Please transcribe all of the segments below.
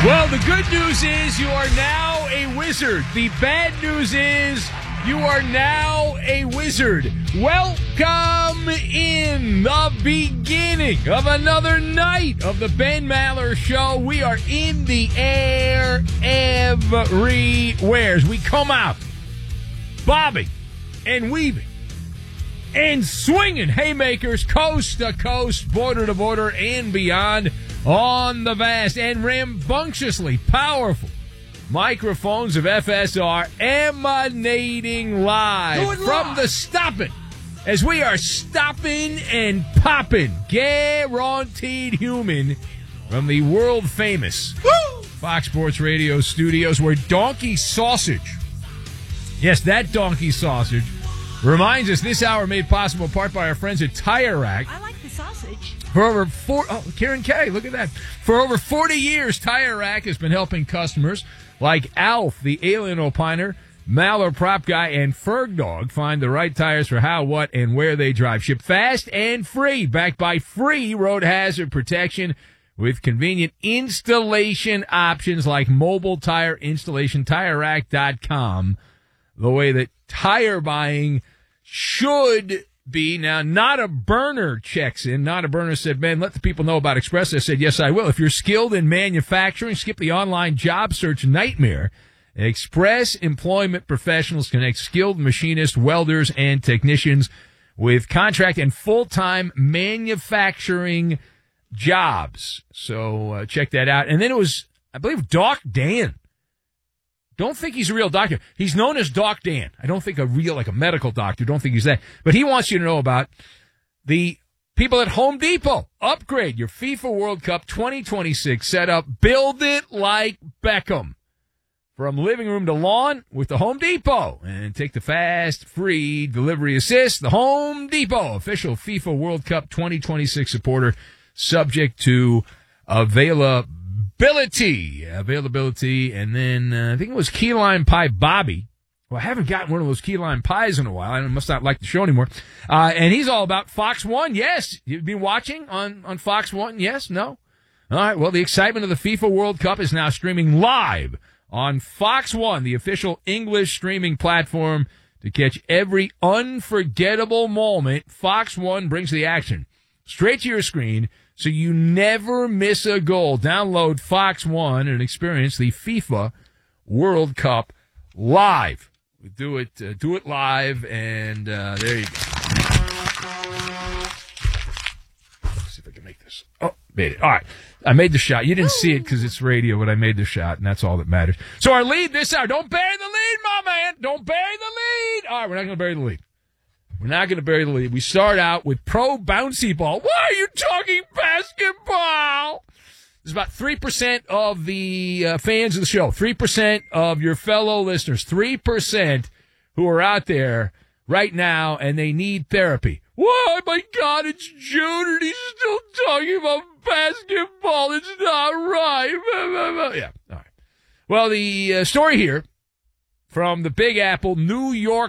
Well, the good news is you are now a wizard. The bad news is you are now a wizard. Welcome in the beginning of another night of the Ben Maller Show. We are in the air everywhere. We come out bobbing and weaving and swinging haymakers coast to coast, border to border, and beyond on the vast and rambunctiously powerful microphones of FSR emanating live from the Stoppin', as we are stopping and popping, guaranteed human, from the world-famous Fox Sports Radio studios, where Donkey Sausage, yes, that Donkey Sausage, reminds us this hour made possible in part by our friends at Tire Rack. I like the sausage. For over Karen K, look at that. For over 40 years, Tire Rack has been helping customers like Alf, the alien opiner, Maller prop guy, and Ferg Dog find the right tires for how, what, and where they drive. Ship fast and free, backed by free road hazard protection with convenient installation options like mobile tire installation, TireRack.com, the way that tire buying should be. Now, Not a Burner checks in. Not a Burner said, "Man, let the people know about Express." I said, "Yes, I will. If you're skilled in manufacturing, skip the online job search nightmare. Express Employment Professionals connect skilled machinists, welders, and technicians with contract and full-time manufacturing jobs." So check that out. And then it was, I believe, Doc Dan. Don't think he's a real doctor. He's known as Doc Dan. I don't think a medical doctor. Don't think he's that. But he wants you to know about the people at Home Depot. Upgrade your FIFA World Cup 2026 setup. Build it like Beckham. From living room to lawn with the Home Depot. And take the fast, free delivery assist. The Home Depot, official FIFA World Cup 2026 supporter, subject to availability, and then I think it was Key Lime Pie Bobby. Well, I haven't gotten one of those key lime pies in a while. I must not like the show anymore. And he's all about Fox 1. Yes. You've been watching on Fox 1? Yes? No? All right. Well, the excitement of the FIFA World Cup is now streaming live on Fox 1, the official English streaming platform. To catch every unforgettable moment, Fox 1 brings the action straight to your screen, so you never miss a goal. Download Fox 1 and experience the FIFA World Cup live. We do it live, and there you go. Let's see if I can make this. Oh, made it. All right. I made the shot. You didn't see it because it's radio, but I made the shot, and that's all that matters. So our lead this hour. Don't bury the lead, my man. Don't bury the lead. All right, we're not going to bury the lead. We're not going to bury the lead. We start out with pro bouncy ball. Why are you talking basketball? There's about 3% of the fans of the show, 3% of your fellow listeners, 3% who are out there right now, and they need therapy. Why, my God, it's June, and he's still talking about basketball. It's not right. Yeah, all right. Well, the story here from the Big Apple, New York,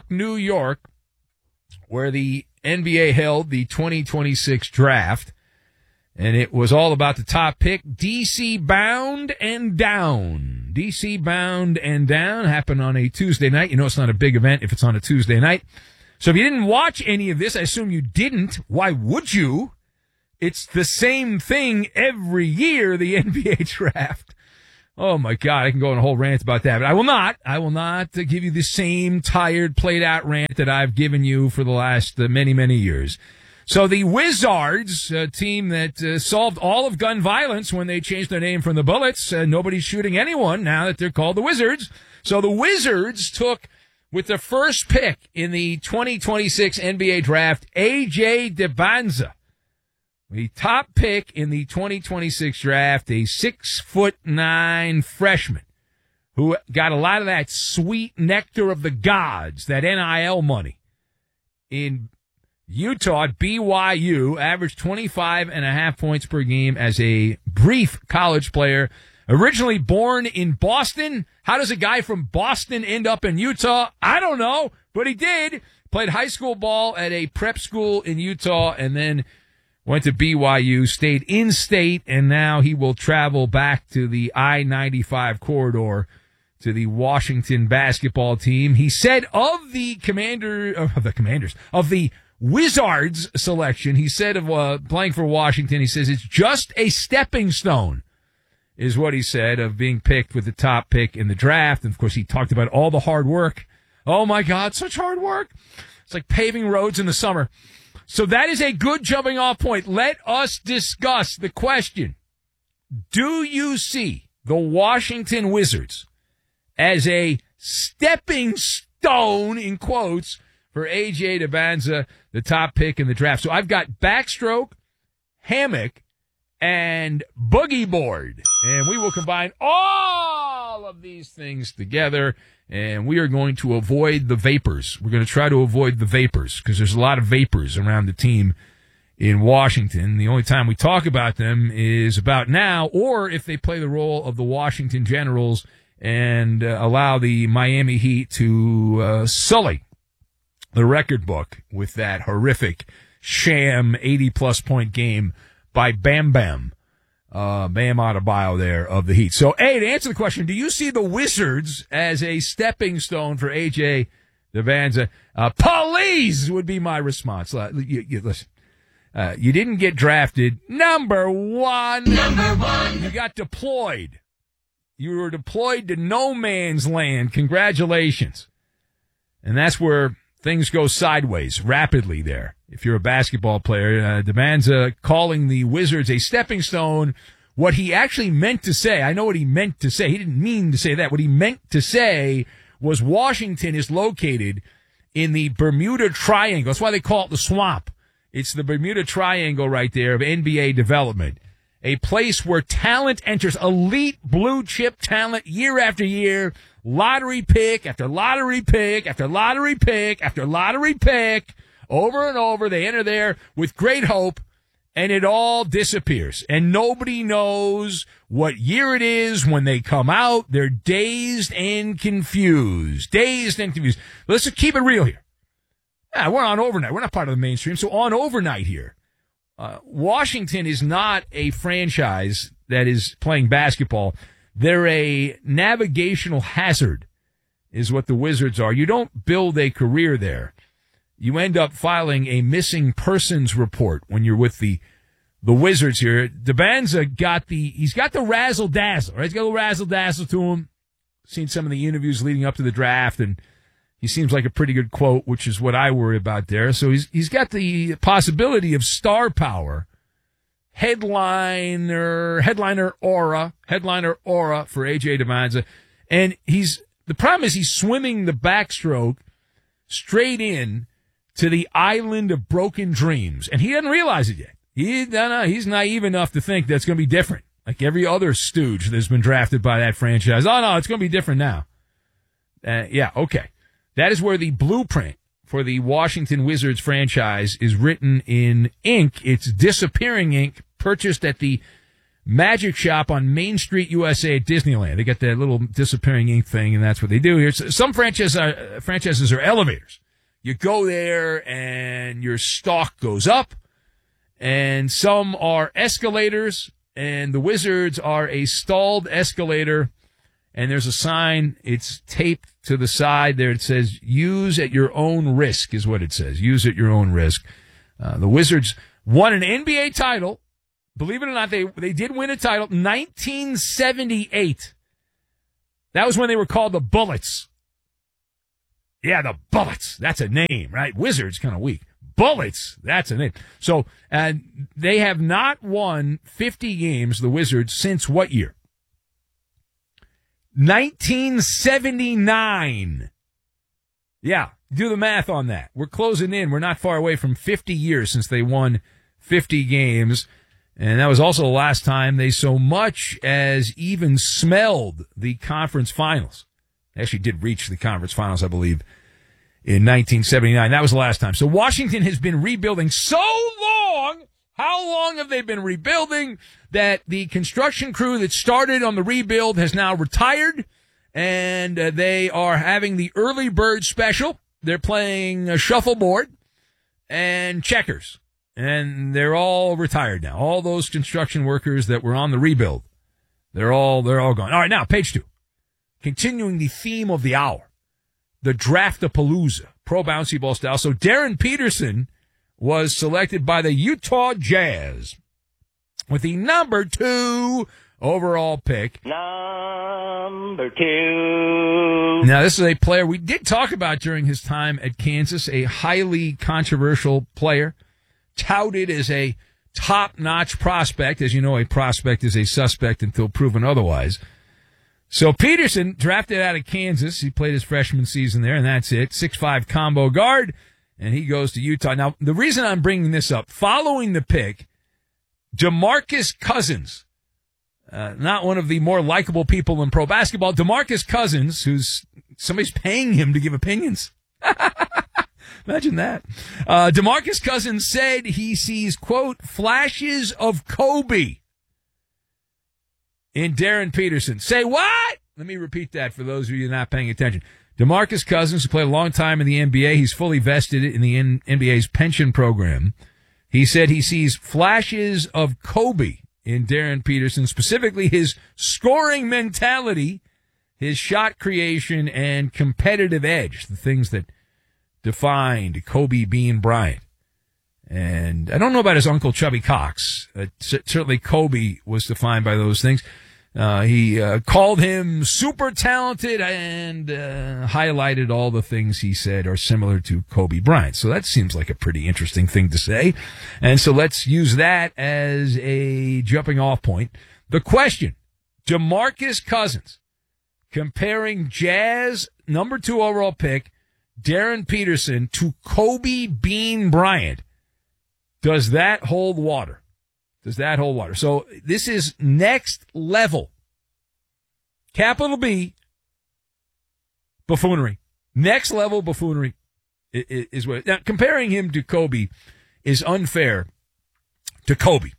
where the NBA held the 2026 draft, and it was all about the top pick, DC Bound and Down. DC Bound and Down happened on a Tuesday night. You know it's not a big event if it's on a Tuesday night. So if you didn't watch any of this, I assume you didn't. Why would you? It's the same thing every year, the NBA draft. Oh, my God, I can go on a whole rant about that, but I will not. I will not give you the same tired, played-out rant that I've given you for the last many, many years. So the Wizards, a team that solved all of gun violence when they changed their name from the Bullets, nobody's shooting anyone now that they're called the Wizards. So the Wizards took, with the first pick in the 2026 NBA draft, A.J. DeBanza. The top pick in the 2026 draft, a 6'9" freshman who got a lot of that sweet nectar of the gods, that NIL money. In Utah at BYU, averaged 25.5 points per game as a brief college player. Originally born in Boston. How does a guy from Boston end up in Utah? I don't know, but he did. Played high school ball at a prep school in Utah, and then went to BYU, stayed in state, and now he will travel back to the I-95 corridor to the Washington basketball team. He said of the Wizards selection, he said of playing for Washington, he says it's just a stepping stone, is what he said, of being picked with the top pick in the draft. And, of course, he talked about all the hard work. Oh, my God, such hard work. It's like paving roads in the summer. So that is a good jumping off point. Let us discuss the question. Do you see the Washington Wizards as a stepping stone, in quotes, for A.J. Dybantsa, the top pick in the draft? So I've got backstroke, hammock, and boogie board. And we will combine all of these things together, and we are going to avoid the vapors. We're going to try to avoid the vapors because there's a lot of vapors around the team in Washington. The only time we talk about them is about now, or if they play the role of the Washington Generals and allow the Miami Heat to sully the record book with that horrific sham 80-plus point game by Bam Bam Adebayo there of the Heat. So, A, to answer the question, do you see the Wizards as a stepping stone for A.J. Dybantsa? Please would be my response. Listen, you didn't get drafted. Number one. You got deployed. You were deployed to no man's land. Congratulations. And that's where things go sideways rapidly there. If you're a basketball player, Dybantsa calling the Wizards a stepping stone, what he actually meant to say, I know what he meant to say. He didn't mean to say that. What he meant to say was Washington is located in the Bermuda Triangle. That's why they call it the swamp. It's the Bermuda Triangle right there of NBA development. A place where talent enters, elite blue chip talent year after year, lottery pick after lottery pick after lottery pick after lottery pick. Over and over, they enter there with great hope, and it all disappears. And nobody knows what year it is when they come out. They're dazed and confused. Let's just keep it real here. We're on overnight. We're not part of the mainstream, so on overnight here. Washington is not a franchise that is playing basketball. They're a navigational hazard, is what the Wizards are. You don't build a career there. You end up filing a missing persons report when you're with the Wizards here. Dybantsa he's got the razzle dazzle, right? He's got a little razzle dazzle to him. Seen some of the interviews leading up to the draft, and he seems like a pretty good quote, which is what I worry about there. So he's got the possibility of star power, headliner aura for A.J. Dybantsa. And the problem is he's swimming the backstroke straight in to the island of broken dreams. And he doesn't realize it yet. He's naive enough to think that's going to be different. Like every other stooge that's been drafted by that franchise. Oh, no, it's going to be different now. Yeah, okay. That is where the blueprint for the Washington Wizards franchise is written in ink. It's disappearing ink, purchased at the Magic Shop on Main Street, USA at Disneyland. They got that little disappearing ink thing, and that's what they do here. Some franchises are elevators. You go there, and your stock goes up, and some are escalators, and the Wizards are a stalled escalator, and there's a sign. It's taped to the side there. It says, use at your own risk, is what it says. Use at your own risk. The Wizards won an NBA title. Believe it or not, they did win a title. 1978. That was when they were called the Bullets. Yeah, the Bullets. That's a name, right? Wizards, kind of weak. Bullets. That's a name. So, they have not won 50 games, the Wizards, since what year? 1979. Yeah, do the math on that. We're closing in. We're not far away from 50 years since they won 50 games. And that was also the last time they so much as even smelled the conference finals. They actually did reach the conference finals, I believe, in 1979. That was the last time. So Washington has been rebuilding so long. How long have they been rebuilding that the construction crew that started on the rebuild has now retired, and they are having the early bird special. They're playing shuffleboard and checkers. and they're all retired now. All those construction workers that were on the rebuild, they're all gone. All right, now, page 2. Continuing the theme of the hour, the Draft-a-Palooza, pro bouncy ball style. So Darren Peterson was selected by the Utah Jazz with the number 2 overall pick. Number 2. Now, this is a player we did talk about during his time at Kansas, a highly controversial player, touted as a top-notch prospect. As you know, a prospect is a suspect until proven otherwise. So Peterson, drafted out of Kansas, he played his freshman season there, and that's it. 6'5" combo guard, and he goes to Utah. Now, the reason I'm bringing this up, following the pick, DeMarcus Cousins, not one of the more likable people in pro basketball, DeMarcus Cousins, who's somebody's paying him to give opinions. Imagine that. DeMarcus Cousins said he sees, quote, flashes of Kobe in Darren Peterson. Say what? Let me repeat that for those of you not paying attention. DeMarcus Cousins, who played a long time in the NBA, he's fully vested in the NBA's pension program. He said he sees flashes of Kobe in Darren Peterson, specifically his scoring mentality, his shot creation, and competitive edge, the things that defined Kobe Bean Bryant. And I don't know about his uncle Chubby Cox. Certainly Kobe was defined by those things. He called him super talented and highlighted all the things he said are similar to Kobe Bryant. So that seems like a pretty interesting thing to say. And so let's use that as a jumping off point. The question, DeMarcus Cousins comparing Jazz number 2 overall pick Darren Peterson to Kobe Bean Bryant. Does that hold water? Does that hold water? So this is next level, capital B, buffoonery. Next level buffoonery is what. Now, comparing him to Kobe is unfair to Kobe.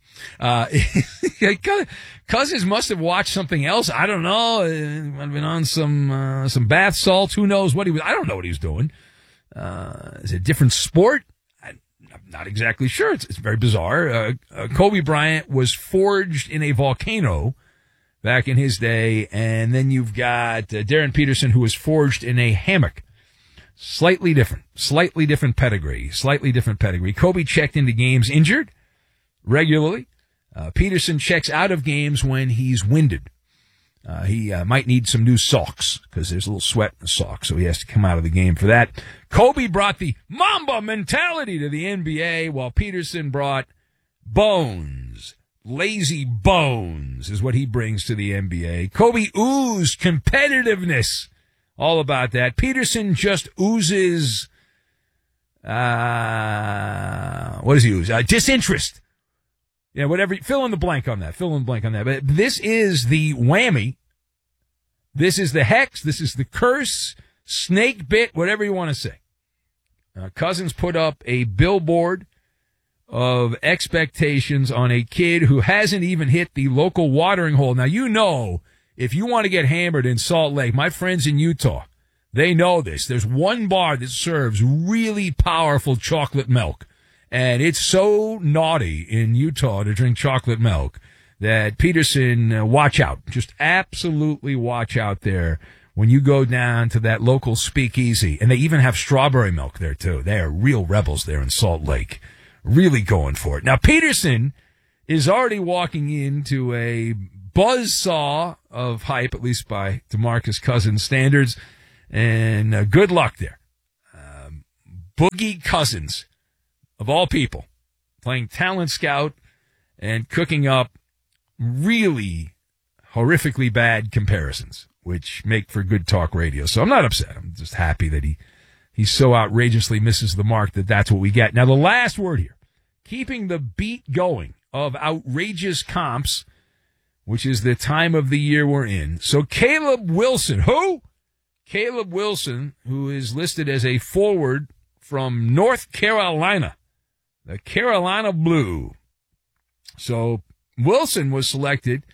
Cousins must have watched something else. I don't know. Might have been on some bath salts. Who knows what he was? I don't know what he was doing. Is it a different sport? I'm not exactly sure. It's very bizarre. Kobe Bryant was forged in a volcano back in his day, and then you've got Darren Peterson, who was forged in a hammock. Slightly different pedigree. Kobe checked into games injured regularly. Peterson checks out of games when he's winded. He might need some new socks because there's a little sweat in the socks, so he has to come out of the game for that. Kobe brought the Mamba mentality to the NBA, while Peterson brought bones. Lazy bones is what he brings to the NBA. Kobe oozed competitiveness. All about that. Peterson just oozes, what does he ooze? Disinterest. Yeah, whatever. Fill in the blank on that. But this is the whammy. This is the hex. This is the curse, snake bit, whatever you want to say. Cousins put up a billboard of expectations on a kid who hasn't even hit the local watering hole. Now, you know, if you want to get hammered in Salt Lake, my friends in Utah, they know this. There's one bar that serves really powerful chocolate milk. And it's so naughty in Utah to drink chocolate milk that Peterson, watch out. Just absolutely watch out there when you go down to that local speakeasy. And they even have strawberry milk there, too. They are real rebels there in Salt Lake. Really going for it. Now, Peterson is already walking into a buzzsaw of hype, at least by DeMarcus Cousins standards. And good luck there. Boogie Cousins, of all people, playing talent scout and cooking up really horrifically bad comparisons, which make for good talk radio. So I'm not upset. I'm just happy that he so outrageously misses the mark that that's what we get. Now, the last word here, keeping the beat going of outrageous comps, which is the time of the year we're in. So Caleb Wilson, who? Caleb Wilson, who is listed as a forward from North Carolina, the Carolina Blue. So Wilson was selected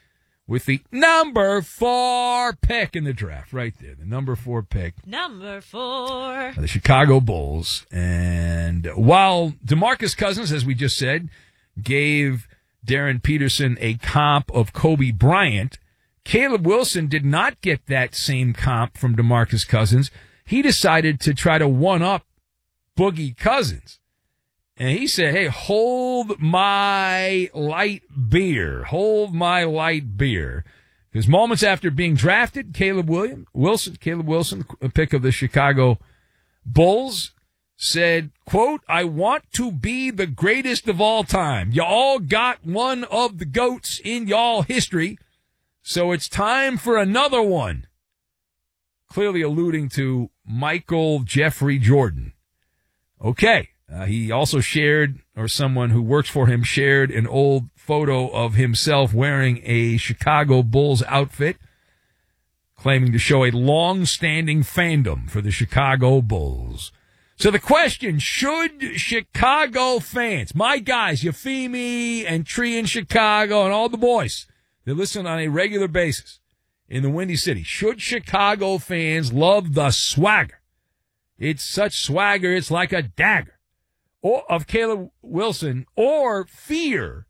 with the number 4 pick in the draft. Right there, the number 4 pick. Number 4. The Chicago Bulls. And while DeMarcus Cousins, as we just said, gave Darren Peterson a comp of Kobe Bryant, Caleb Wilson did not get that same comp from DeMarcus Cousins. He decided to try to one-up Boogie Cousins. And he said, hey, hold my light beer. Hold my light beer. Because moments after being drafted, Caleb Wilson, a pick of the Chicago Bulls, said, quote, I want to be the greatest of all time. Y'all got one of the GOATs in y'all history, so it's time for another one. Clearly alluding to Michael Jeffrey Jordan. Okay. He also shared, or someone who works for him shared, an old photo of himself wearing a Chicago Bulls outfit, claiming to show a long-standing fandom for the Chicago Bulls. So the question, should Chicago fans, my guys, Yafimi and Tree in Chicago and all the boys that listen on a regular basis in the Windy City, should Chicago fans love the swagger? It's such swagger, it's like a dagger. Or of Caleb Wilson, or fear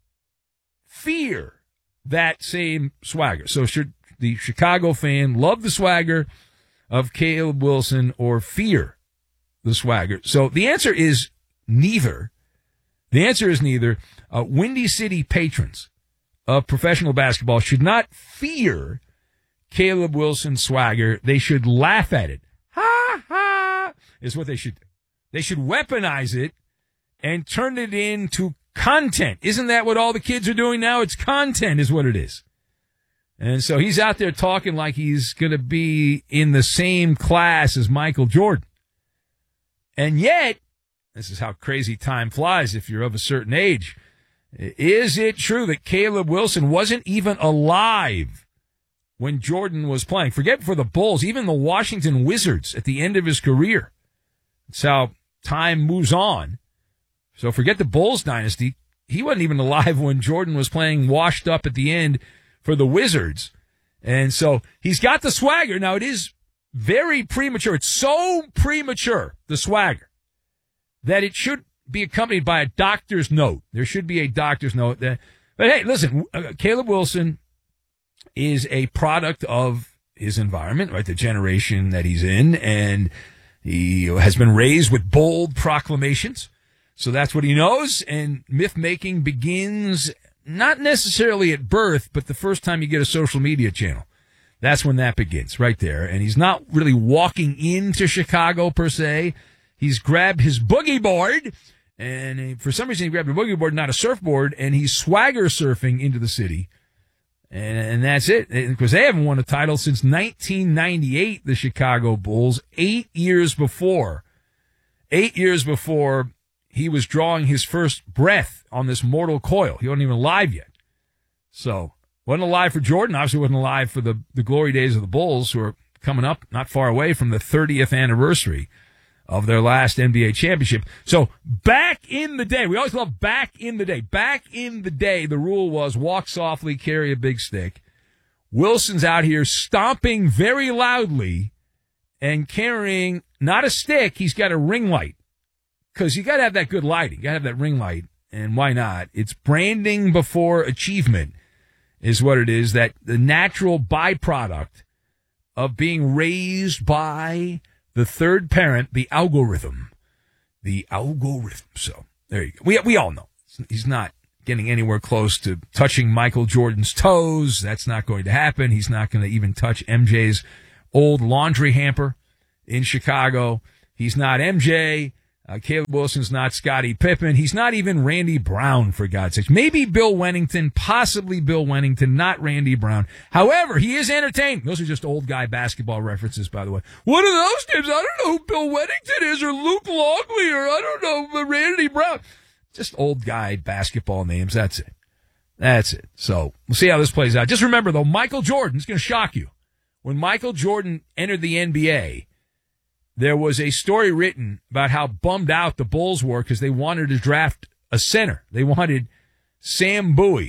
that same swagger. So should the Chicago fan love the swagger of Caleb Wilson or fear the swagger? So the answer is neither. The answer is neither. Windy City patrons of professional basketball should not fear Caleb Wilson's swagger. They should laugh at it. Ha ha is what they should do. They should weaponize it and turn it into content. Isn't that what all the kids are doing now? It's content is what it is. And so he's out there talking like he's going to be in the same class as Michael Jordan. And yet, this is how crazy time flies if you're of a certain age. Is it true that Caleb Wilson wasn't even alive when Jordan was playing? Forget for the Bulls, even the Washington Wizards at the end of his career. That's how time moves on. So forget the Bulls dynasty. He wasn't even alive when Jordan was playing washed up at the end for the Wizards. And so he's got the swagger. Now, it is very premature. It's so premature, the swagger, that it should be accompanied by a doctor's note. There should be a doctor's note. But hey, listen, Caleb Wilson is a product of his environment, right? The generation that he's in. And he has been raised with bold proclamations. So that's what he knows, and myth-making begins not necessarily at birth, but the first time you get a social media channel. That's when that begins, right there. And he's not really walking into Chicago, per se. He's grabbed his boogie board, and for some reason he grabbed a boogie board, not a surfboard, and he's swagger surfing into the city. And that's it, because they haven't won a title since 1998, the Chicago Bulls, 8 years before. 8 years before he was drawing his first breath on this mortal coil. He wasn't even alive yet. So, wasn't alive for Jordan. Obviously wasn't alive for the glory days of the Bulls, who are coming up not far away from the 30th anniversary of their last NBA championship. So, back in the day, we always love back in the day. Back in the day, the rule was walk softly, carry a big stick. Wilson's out here stomping very loudly and carrying not a stick, he's got a ring light. Because you got to have that good lighting. You got to have that ring light. And why not? It's branding before achievement is what it is. That the natural byproduct of being raised by the third parent, the algorithm. The algorithm. So there you go. We all know. He's not getting anywhere close to touching Michael Jordan's toes. That's not going to happen. He's not going to even touch MJ's old laundry hamper in Chicago. He's not MJ. Caleb Wilson's not Scottie Pippen. He's not even Randy Brown, for God's sake. Maybe Bill Wennington, possibly Bill Wennington, not Randy Brown. However, he is entertaining. Those are just old guy basketball references, by the way. One of those names, I don't know who Bill Wennington is, or Luke Longley, or I don't know, Randy Brown. Just old guy basketball names. That's it. That's it. So we'll see how this plays out. Just remember, though, Michael Jordan's going to shock you. When Michael Jordan entered the NBA, there was a story written about how bummed out the Bulls were because they wanted to draft a center. They wanted Sam Bowie,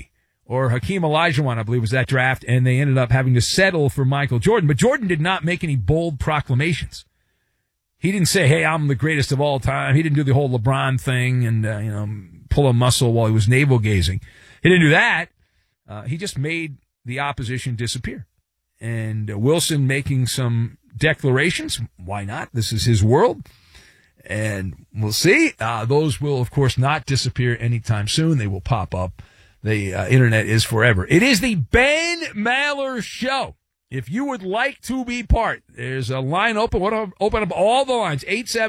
or Hakeem Olajuwon, I believe, was that draft, and they ended up having to settle for Michael Jordan. But Jordan did not make any bold proclamations. He didn't say, hey, I'm the greatest of all time. He didn't do the whole LeBron thing and, pull a muscle while he was navel-gazing. He didn't do that. He just made the opposition disappear. And Wilson making some declarations. Why not? This is his world. And we'll see. Those will, of course, not disappear anytime soon. They will pop up. The internet is forever. It is the Ben Maller Show. If you would like to be part, there's a line open. We'll open up all the lines.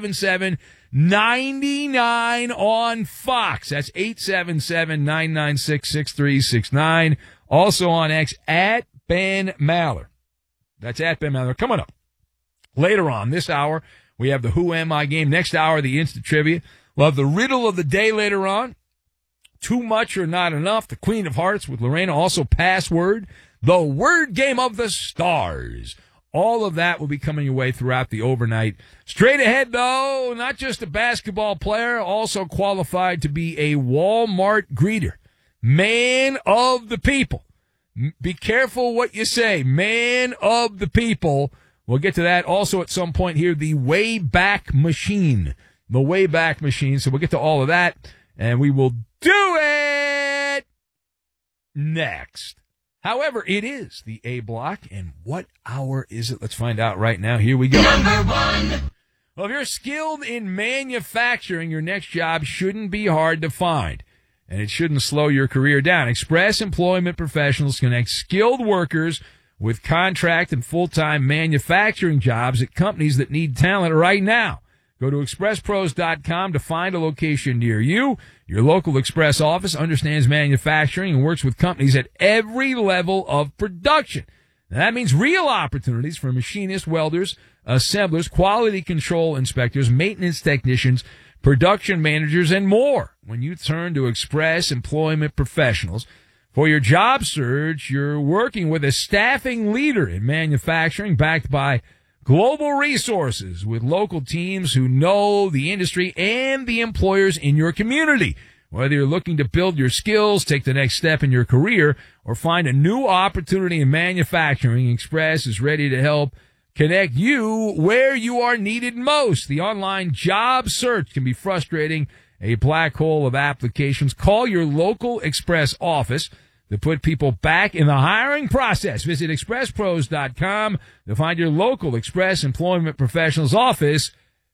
877-99 on Fox. That's 877-996-6369. Also on X, at Ben Maller. That's at Ben Maller. Coming up later on this hour, we have the Who Am I game. Next hour, the Instant Trivia. We'll have the Riddle of the Day later on. Too Much or Not Enough. The Queen of Hearts with Lorena. Also Password. The Word Game of the Stars. All of that will be coming your way throughout the overnight. Straight ahead, though, not just a basketball player, also qualified to be a Walmart greeter. Man of the people. Be careful what you say. Man of the people. We'll get to that also at some point here. The Wayback Machine. The Wayback Machine. So we'll get to all of that, and we will do it next. However, it is the A block, and what hour is it? Let's find out right now. Here we go. Number one. Well, if you're skilled in manufacturing, your next job shouldn't be hard to find, and it shouldn't slow your career down. Express Employment Professionals connect skilled workers with contract and full-time manufacturing jobs at companies that need talent right now. Go to expresspros.com to find a location near you. Your local Express office understands manufacturing and works with companies at every level of production. Now, that means real opportunities for machinists, welders, assemblers, quality control inspectors, maintenance technicians, production managers, and more. When you turn to Express Employment Professionals for your job search, you're working with a staffing leader in manufacturing backed by global resources with local teams who know the industry and the employers in your community. Whether you're looking to build your skills, take the next step in your career, or find a new opportunity in manufacturing, Express is ready to help connect you where you are needed most. The online job search can be frustrating, a black hole of applications. Call your local Express office to put people back in the hiring process. Visit expresspros.com to find your local Express Employment Professionals office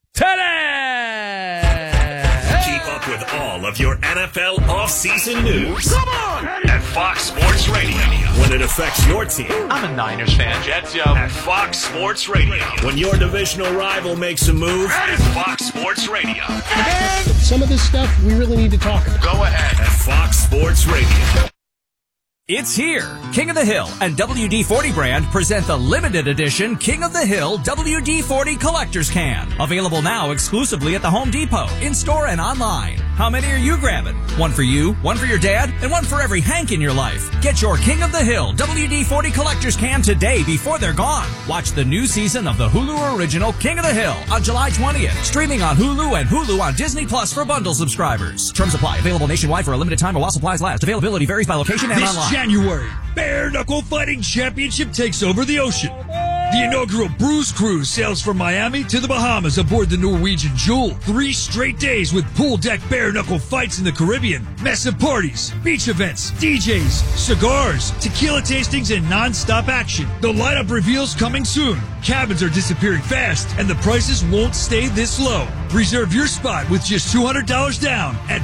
today. Keep up with all of your NFL offseason news. Come on! At Fox Sports Radio. When it affects your team. I'm a Niners fan. Jets, yo. At Fox Sports Radio. When your divisional rival makes a move. At Fox Sports Radio. Some of this stuff we really need to talk about. Go ahead. At Fox Sports Radio. It's here. King of the Hill and WD-40 brand present the limited edition King of the Hill WD-40 Collector's Can. Available now exclusively at the Home Depot, in-store and online. How many are you grabbing? One for you, one for your dad, and one for every Hank in your life. Get your King of the Hill WD-40 Collector's Can today before they're gone. Watch the new season of the Hulu original King of the Hill on July 20th. Streaming on Hulu and Hulu on Disney Plus for bundle subscribers. Terms apply. Available nationwide for a limited time or while supplies last. Availability varies by location and online. January, Bare Knuckle Fighting Championship takes over the ocean. The inaugural Bruise Cruise sails from Miami to the Bahamas aboard the Norwegian Jewel. 3 straight days with pool deck bare knuckle fights in the Caribbean, massive parties, beach events, DJs, cigars, tequila tastings, and non-stop action. The lineup reveals coming soon. Cabins are disappearing fast, and the prices won't stay this low. Reserve your spot with just $200 down at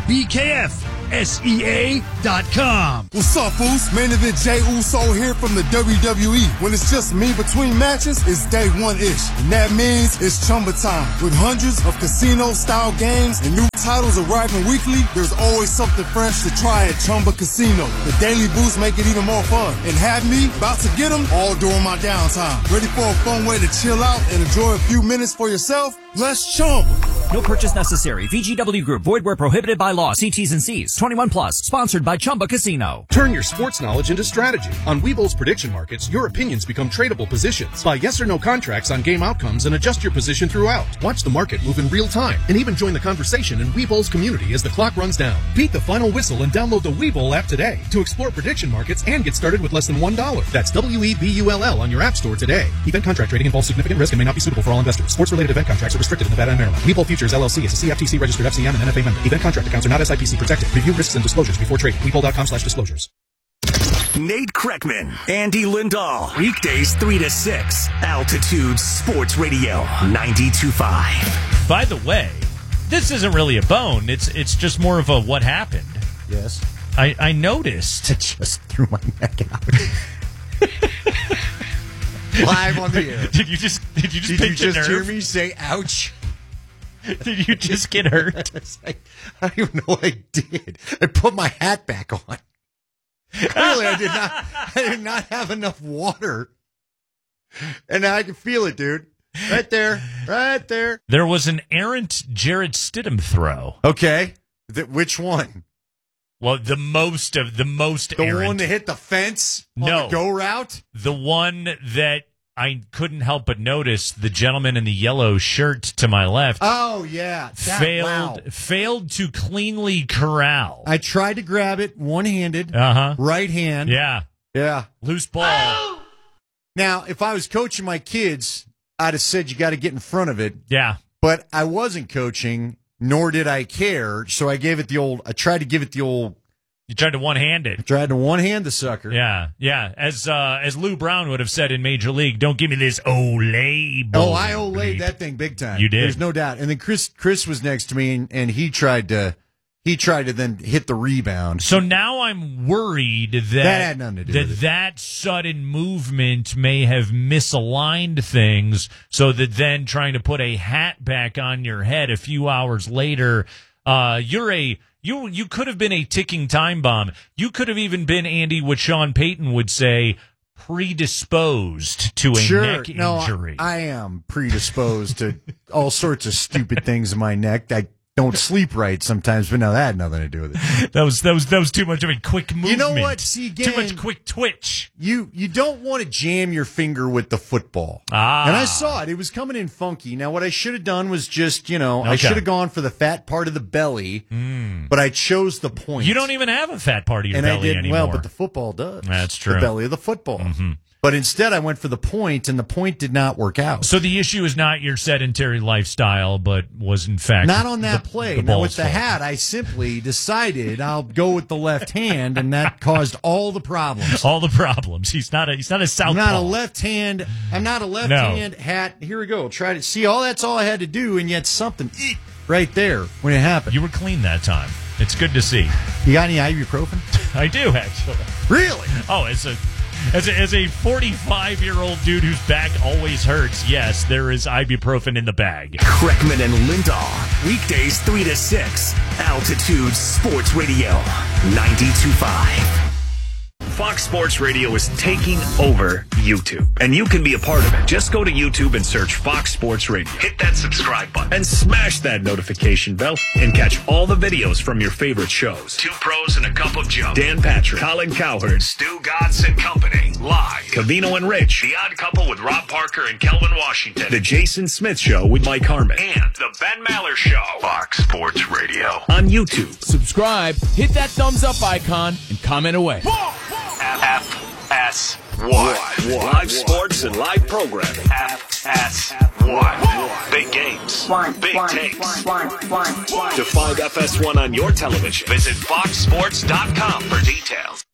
BKFSEA.com. What's up, fools? Main event Jey Uso here from the WWE. When it's just me between matches, it's day one-ish. And that means it's Chumba time. With hundreds of casino-style games and new titles arriving weekly, there's always something fresh to try at Chumba Casino. The daily boosts make it even more fun. And have me about to get them all during my downtime. Ready for a fun way to chill out and enjoy a few minutes for yourself? Let's Chumba. No purchase necessary. VGW Group. Void where prohibited by law. See T's and C's. 21 plus. Sponsored by Chumba Casino. Turn your sports knowledge into strategy. On Webull's prediction markets, your opinions become tradable positions. Buy yes or no contracts on game outcomes and adjust your position throughout. Watch the market move in real time and even join the conversation in Webull's community as the clock runs down. Beat the final whistle and download the Webull app today to explore prediction markets and get started with less than $1. That's WEBULL on your app store today. Event contract trading involves significant risk and may not be suitable for all investors. Sports-related event contracts are restricted in Nevada and Maryland. Webull Futures LLC is a CFTC registered FCM and NFA member. Event contract accounts are not SIPC protected. Review risks and disclosures before trading. Webull.com/disclosures. Nate Kreckman, Andy Lindahl. Weekdays 3 to 6. Altitude Sports Radio 92.5. By the way, this isn't really a bone. It's just more of a what happened. Yes. I noticed. I just threw my neck out. Live on the air. Did you just hear me say ouch? Did you just get hurt? I don't even know what I did. I put my hat back on. Clearly, I did not have enough water. And now I can feel it, dude. Right there. There was an errant Jarrett Stidham throw. Okay. Which one? Well, the most errant. The one that hit the fence on the go route? The one that I couldn't help but notice, the gentleman in the yellow shirt to my left. Oh, yeah. Failed to cleanly corral. I tried to grab it one-handed. Right hand. Yeah. Loose ball. Oh! Now, if I was coaching my kids, I'd have said you got to get in front of it. Yeah. But I wasn't coaching, nor did I care, so I tried to give it the old... You tried to one-hand it. I tried to one-hand the sucker. Yeah. As Lou Brown would have said in Major League, don't give me this Olay ball. Oh, I Olayed that thing big time. You did. There's no doubt. And then Chris was next to me, and he tried to then hit the rebound. So now I'm worried that had nothing to do with it. That sudden movement may have misaligned things, so that then trying to put a hat back on your head a few hours later, You could have been a ticking time bomb. You could have even been, Andy, what Sean Payton would say, predisposed to a neck injury. I am predisposed to all sorts of stupid things in my neck. I don't sleep right sometimes, but no, that had nothing to do with it. That was too much of a quick movement. You know what? See, again, too much quick twitch. You don't want to jam your finger with the football. And I saw it. It was coming in funky. Now, what I should have done was just, I should have gone for the fat part of the belly, but I chose the point. You don't even have a fat part of your belly anymore. Well, but the football does. That's true. The belly of the football. Mm-hmm. But instead, I went for the point, and the point did not work out. So the issue is not your sedentary lifestyle, but was, in fact, not on that play. Now, with the hat, I simply decided I'll go with the left hand, and that caused all the problems. All the problems. He's not a southpaw. I'm not a left hand hat. Here we go. Try to see. That's all I had to do, and yet something right there when it happened. You were clean that time. It's good to see. You got any ibuprofen? I do, actually. Really? Oh, As a 45-year-old dude whose back always hurts, yes, there is ibuprofen in the bag. Kreckman and Lindahl, weekdays 3 to 6. Altitude Sports Radio 92.5. Fox Sports Radio is taking over YouTube, and you can be a part of it. Just go to YouTube and search Fox Sports Radio. Hit that subscribe button and smash that notification bell and catch all the videos from your favorite shows. Two Pros and a Cup of Joe. Dan Patrick, Colin Cowherd, Stu Godson and Company. Live. Cavino and Rich. The Odd Couple with Rob Parker and Kelvin Washington. The Jason Smith Show with Mike Harmon. And The Ben Maller Show. Fox Sports Radio. On YouTube. Subscribe, hit that thumbs up icon, and comment away. FS1. Live sports and live programming. FS1. Big games. Big takes. To find FS1 on your television, visit foxsports.com for details.